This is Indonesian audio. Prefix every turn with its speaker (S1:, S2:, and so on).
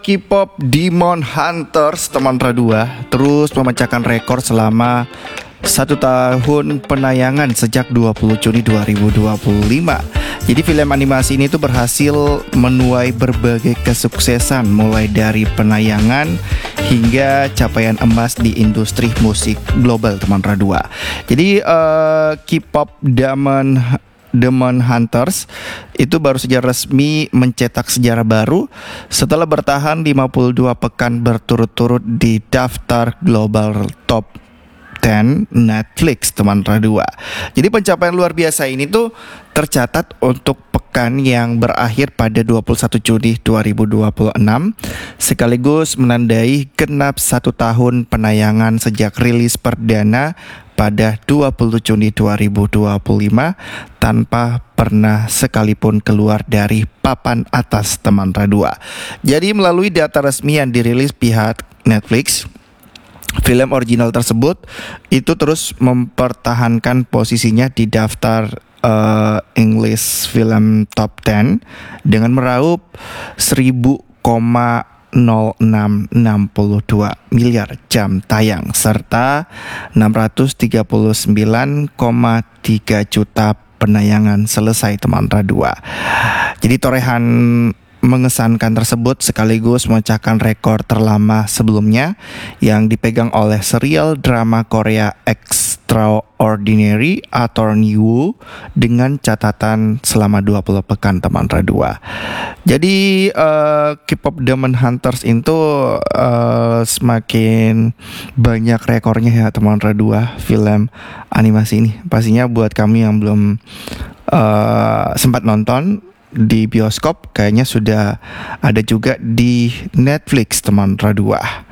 S1: K-pop Demon Hunters teman Radua terus memecahkan rekor selama 1 tahun penayangan sejak 20 Juni 2025. Jadi film animasi ini tuh berhasil menuai berbagai kesuksesan mulai dari penayangan hingga capaian emas di industri musik global teman Radua. Jadi K-pop Demon Hunters itu baru saja resmi mencetak sejarah baru setelah bertahan 52 pekan berturut-turut di daftar Global Top 10 Netflix teman Radua. Jadi pencapaian luar biasa ini tuh tercatat untuk pekan yang berakhir pada 21 Juni 2026 sekaligus menandai genap 1 tahun penayangan sejak rilis perdana pada 20 Juni 2025 tanpa pernah sekalipun keluar dari papan atas teman Radua. Jadi melalui data resmi yang dirilis pihak Netflix, film original tersebut itu terus mempertahankan posisinya di daftar English Film Top 10 dengan meraup 1.0662 miliar jam tayang serta 639,3 juta penayangan selesai teman Radua. Jadi torehan mengesankan tersebut sekaligus memecahkan rekor terlama sebelumnya yang dipegang oleh serial drama Korea Extraordinary Attorney Woo dengan catatan selama 20 pekan teman Radua. Jadi K-pop Demon Hunters itu semakin banyak rekornya ya teman Radua film animasi ini. Pastinya buat kami yang belum sempat nonton di bioskop kayaknya sudah ada juga di Netflix teman Radua.